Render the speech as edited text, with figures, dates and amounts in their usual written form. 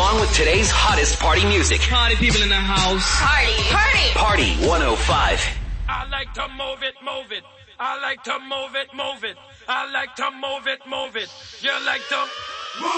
along with today's hottest party music. Party people in the house. Party 105. I like to move it, move it. I like to move it, move it. I like to move it, move it. You like to